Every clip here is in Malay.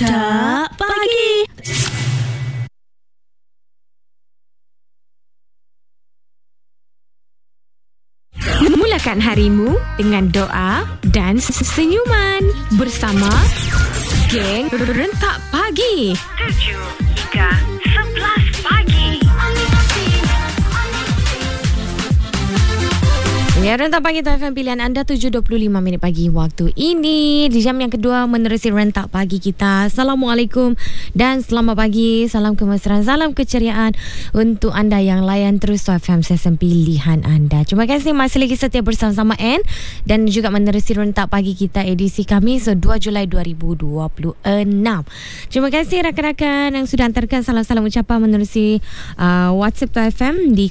Rentak Pagi. Mulakan harimu dengan doa dan senyuman bersama geng Rentak Pagi. 7 hingga 11 pagi. Ya, Rentak Pagi TFM pilihan anda 7.25 minit pagi waktu ini. Di jam yang kedua menerusi Rentak Pagi kita. Assalamualaikum dan selamat pagi. Salam kemesraan, salam keceriaan untuk anda yang layan terus TFM sesen pilihan anda. Terima kasih masih lagi setia bersama-sama N dan juga menerusi Rentak Pagi kita edisi Khamis 2 Julai 2026. Terima kasih rakan-rakan yang sudah hantarkan salam-salam ucapan menerusi WhatsApp TFM di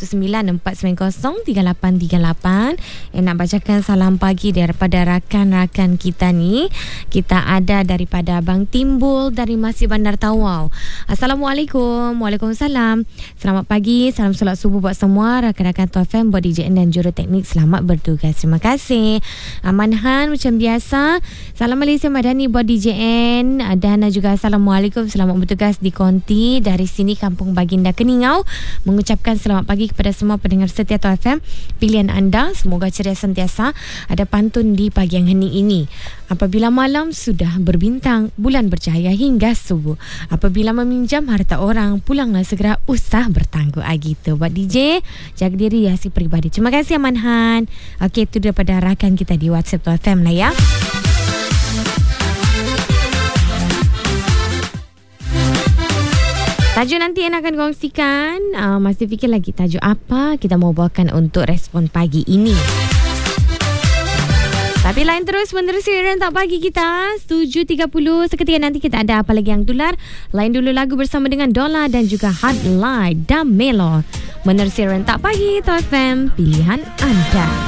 0194903838. Nak bacakan salam pagi daripada rakan-rakan kita ni. Kita ada daripada Abang Timbul dari Masjid Bandar Tawau. Assalamualaikum. Waalaikumsalam. Selamat pagi. Salam solat subuh buat semua rakan-rakan TFM, buat DJN dan juruteknik. Selamat bertugas. Terima kasih. Manhan macam biasa. Salam Malaysia Madani buat DJN dan juga Assalamualaikum. Selamat bertugas di Konti dari sini Kampung Baginda Keningau. Mengucapkan selamat pagi kepada semua pendengar setia TFM pilihan anda. Semoga ceria sentiasa. Ada pantun di pagi yang hening ini. Apabila malam sudah berbintang, bulan bercahaya hingga subuh. Apabila meminjam harta orang, pulanglah segera, usah bertangguh. Gitu buat DJ. Jaga diri ya si peribadi. Terima kasih Amanhan. Okey, itu daripada rakan kita di WhatsApp TFM lah ya. Tajuk nanti yang akan kongsikan, masih fikir lagi tajuk apa kita mau bawakan untuk respon pagi ini. Tapi lain terus menerusi Rentak Pagi kita 7.30. Seketika nanti kita ada apa lagi yang tular. Lain dulu lagu bersama dengan Dola dan juga Hardline dan Melo. Menerusi Rentak Pagi TFM pilihan anda.